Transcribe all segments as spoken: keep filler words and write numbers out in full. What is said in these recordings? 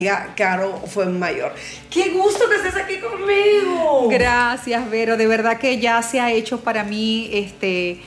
Caro Fuenmayor. ¡Qué gusto que estés aquí conmigo! Gracias, Vero. De verdad que ya se ha hecho para mí este,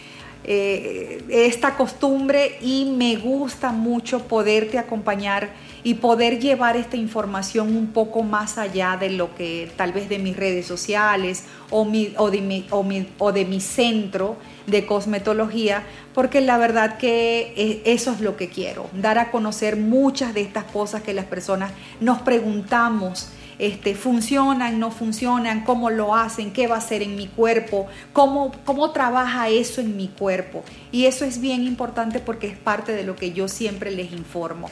eh, esta costumbre y me gusta mucho poderte acompañar y poder llevar esta información un poco más allá de lo que tal vez de mis redes sociales o, mi, o, de, mi, o, mi, o de mi centro de cosmetología, porque la verdad que eso es lo que quiero, dar a conocer muchas de estas cosas que las personas nos preguntamos, este, funcionan, no funcionan, cómo lo hacen, qué va a hacer en mi cuerpo, cómo, cómo trabaja eso en mi cuerpo. Y eso es bien importante porque es parte de lo que yo siempre les informo.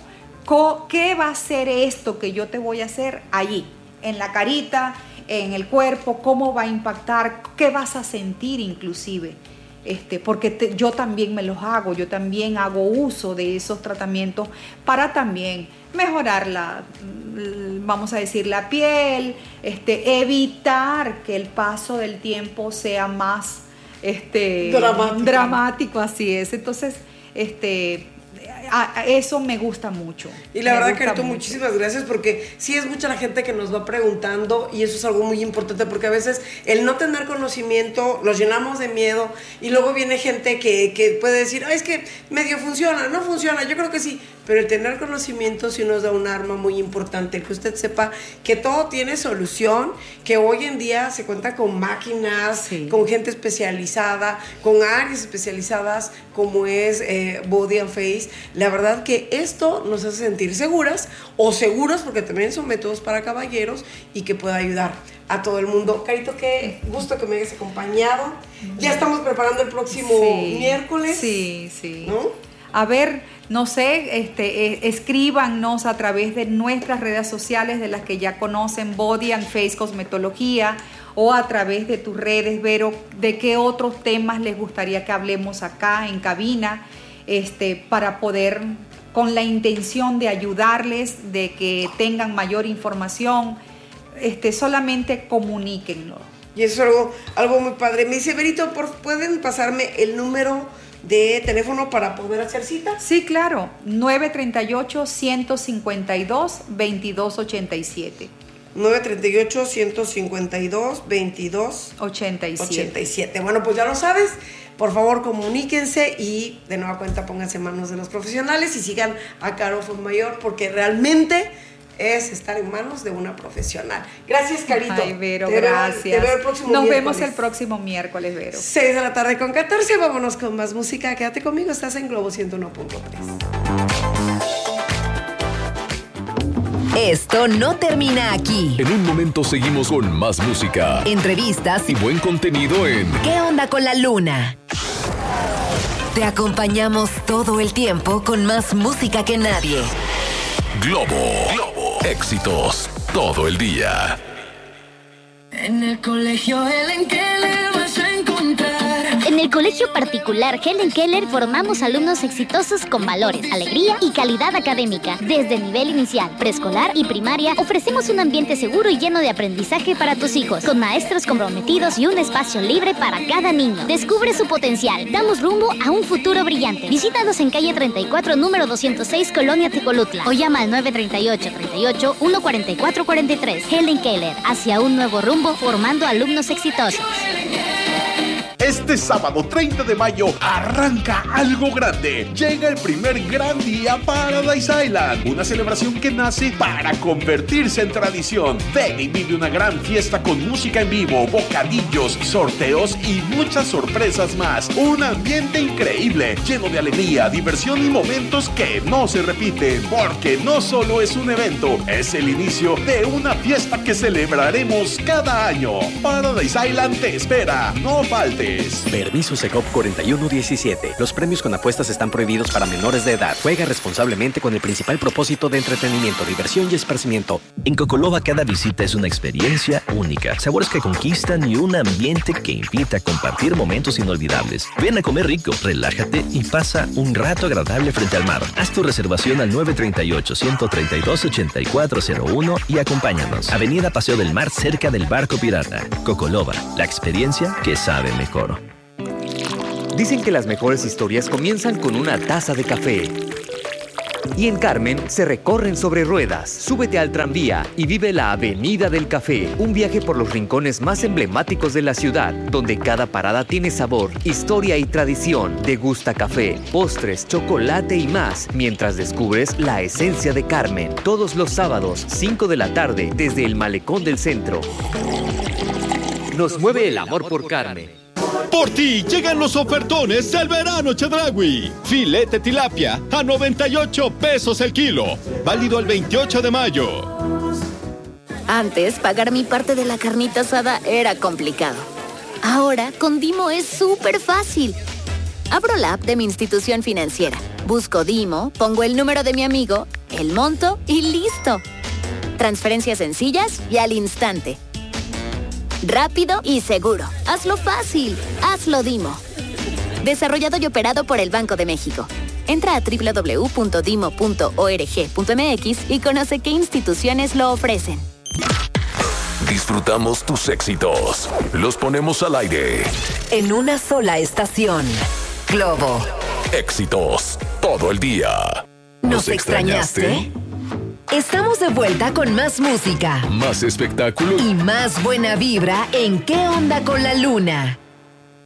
¿Qué va a hacer esto que yo te voy a hacer allí, en la carita, en el cuerpo? ¿Cómo va a impactar? ¿Qué vas a sentir inclusive? Este, porque te, yo también me los hago, yo también hago uso de esos tratamientos para también mejorar la, vamos a decir, la piel, este, evitar que el paso del tiempo sea más este, dramático. dramático, así es. Entonces, este... A, a eso me gusta mucho. Y la me verdad, Carito, mucho. muchísimas gracias, porque sí es mucha la gente que nos va preguntando y eso es algo muy importante, porque a veces el no tener conocimiento los llenamos de miedo y luego viene gente que, que puede decir, ah, es que medio funciona, no funciona, yo creo que sí, pero el tener conocimiento sí nos da un arma muy importante, que usted sepa que todo tiene solución, que hoy en día se cuenta con máquinas, sí, con gente especializada, con áreas especializadas como es eh, Body and Face. La verdad que esto nos hace sentir seguras o seguros, porque también son métodos para caballeros y que pueda ayudar a todo el mundo. Carito, qué gusto que me hayas acompañado. Ya estamos preparando el próximo sí, miércoles. Sí, sí. ¿No? A ver, no sé, este, eh, escríbanos a través de nuestras redes sociales, de las que ya conocen, Body and Face Cosmetología, o a través de tus redes, Vero, de qué otros temas les gustaría que hablemos acá en cabina, este, para poder, con la intención de ayudarles, de que tengan mayor información, este, solamente comuníquenlo. Y eso es algo, algo muy padre. Me dice, Verito, ¿pueden pasarme el número de teléfono para poder hacer cita? Sí, claro, nueve tres ocho, uno cinco dos, veintidós ochenta y siete. nueve tres ocho, uno cinco dos, veintidós ochenta y siete. Bueno, pues ya lo sabes. Por favor, comuníquense y de nueva cuenta pónganse en manos de los profesionales y sigan a Caro Fuenmayor, porque realmente es estar en manos de una profesional. Gracias, Carito. Ay, Vero, te gracias. Veo, te veo el próximo Nos miércoles. vemos el próximo miércoles, Vero. seis de la tarde con catorce. Vámonos con más música. Quédate conmigo, estás en Globo ciento uno punto tres. Esto no termina aquí. En un momento seguimos con más música, entrevistas y buen contenido en ¿Qué onda con la luna? Te acompañamos todo el tiempo con más música que nadie. Globo. Globo. Éxitos todo el día. En el colegio Helen Keller vas a encontrar. En el colegio particular Helen Keller formamos alumnos exitosos con valores, alegría y calidad académica. Desde el nivel inicial, preescolar y primaria, ofrecemos un ambiente seguro y lleno de aprendizaje para tus hijos, con maestros comprometidos y un espacio libre para cada niño. Descubre su potencial. Damos rumbo a un futuro brillante. Visítanos en calle treinta y cuatro, número doscientos seis, Colonia Tecolutla, o llama al nueve tres ocho, treinta y ocho, uno cuarenta y cuatro cuarenta y tres. Helen Keller, hacia un nuevo rumbo, formando alumnos exitosos. Este sábado treinta de mayo arranca algo grande. Llega el primer gran día Paradise Island, una celebración que nace para convertirse en tradición. Ven y vive una gran fiesta con música en vivo, bocadillos, sorteos y muchas sorpresas más. Un ambiente increíble, lleno de alegría, diversión y momentos que no se repiten, porque no solo es un evento, es el inicio de una fiesta que celebraremos cada año. Paradise Island te espera, no faltes. Permiso Secop cuarenta y uno diecisiete. Los premios con apuestas están prohibidos para menores de edad. Juega responsablemente con el principal propósito de entretenimiento, diversión y esparcimiento. En Cocoloba cada visita es una experiencia única. Sabores que conquistan y un ambiente que invita a compartir momentos inolvidables. Ven a comer rico, relájate y pasa un rato agradable frente al mar. Haz tu reservación al nueve tres ocho, uno tres dos, ocho cuatro cero uno y acompáñanos. Avenida Paseo del Mar, cerca del Barco Pirata. Cocoloba, la experiencia que sabe mejor. Dicen que las mejores historias comienzan con una taza de café. Y en Carmen se recorren sobre ruedas. Súbete al tranvía y vive la Avenida del Café, un viaje por los rincones más emblemáticos de la ciudad, donde cada parada tiene sabor, historia y tradición. Degusta café, postres, chocolate y más, mientras descubres la esencia de Carmen. Todos los sábados, cinco de la tarde, desde el Malecón del Centro. Nos mueve el amor por Carmen. Por ti llegan los ofertones del verano Chedraui. Filete tilapia a noventa y ocho pesos el kilo. Válido el veintiocho de mayo. Antes, pagar mi parte de la carnita asada era complicado. Ahora, con Dimo es súper fácil. Abro la app de mi institución financiera. Busco Dimo, pongo el número de mi amigo, el monto y listo. Transferencias sencillas y al instante. Rápido y seguro. Hazlo fácil. Hazlo Dimo. Desarrollado y operado por el Banco de México. Entra a doble u doble u doble u punto dimo punto org punto m x y conoce qué instituciones lo ofrecen. Disfrutamos tus éxitos. Los ponemos al aire. En una sola estación. Globo. Éxitos todo el día. ¿Nos extrañaste? Estamos de vuelta con más música. Más espectáculo. Y más buena vibra en ¿Qué onda con la luna?